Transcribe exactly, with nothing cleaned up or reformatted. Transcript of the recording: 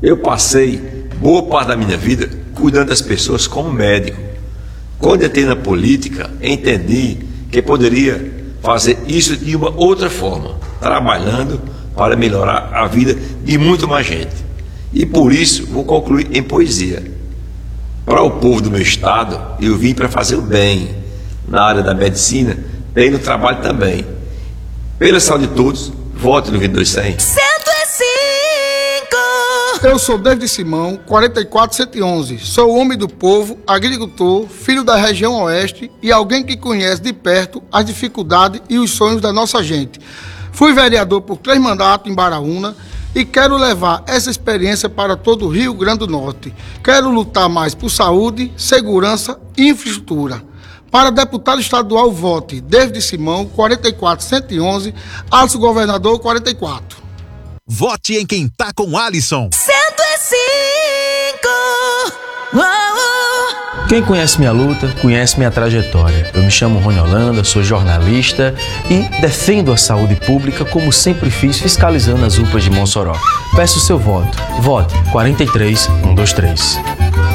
Eu passei boa parte da minha vida cuidando das pessoas como médico. Quando entrei na política, entendi que poderia fazer isso de uma outra forma, trabalhando para melhorar a vida de muito mais gente. E por isso vou concluir em poesia. Para o povo do meu estado, eu vim para fazer o bem. Na área da medicina, tem no trabalho também. Pela saúde de todos, vote no vinte e dois cem. cento e cinco. Eu sou David Simão, quarenta e quatro cento e onze. Sou homem do povo, agricultor, filho da região oeste e alguém que conhece de perto as dificuldades e os sonhos da nossa gente. Fui vereador por três mandatos em Baraúna e quero levar essa experiência para todo o Rio Grande do Norte. Quero lutar mais por saúde, segurança e infraestrutura. Para deputado estadual, vote David Simão, quarenta e quatro cento e onze, Alisson Governador, quarenta e quatro. Vote em quem tá com Alisson. cento e cinco. Uou. Quem conhece minha luta, conhece minha trajetória. Eu me chamo Rony Holanda, sou jornalista e defendo a saúde pública como sempre fiz, fiscalizando as U P As de Mossoró. Peço o seu voto. Vote quarenta e três, cento e vinte e três.